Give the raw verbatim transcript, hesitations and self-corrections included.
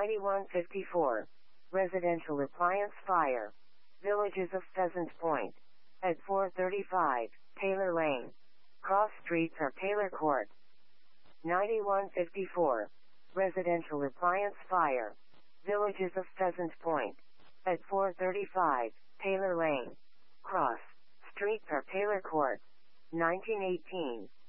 ninety-one fifty-four. Residential appliance fire. Villages of Pheasant Point. At four thirty-five, Taylor Lane. Cross streets are Taylor Court. ninety-one fifty-four. Residential appliance fire. Villages of Pheasant Point. At four thirty-five, Taylor Lane. Cross streets are Taylor Court. nineteen eighteen.